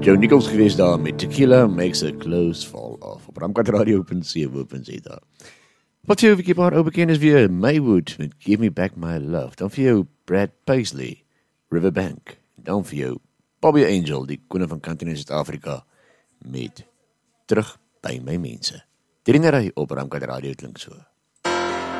Joe Nichols geweest daar met Tequila Makes a Clothes Fall Off op ramkatradio.co.za. Wat vir jou wiekie paar ou bekend is weer Maywood met Give Me Back My Love, dan vir jou Brad Paisley, Riverbank, dan vir jou Bobby Angel, die koning van country in Suid-Afrika met Terug by my mense. Die ringery op Ramkatradio klink so.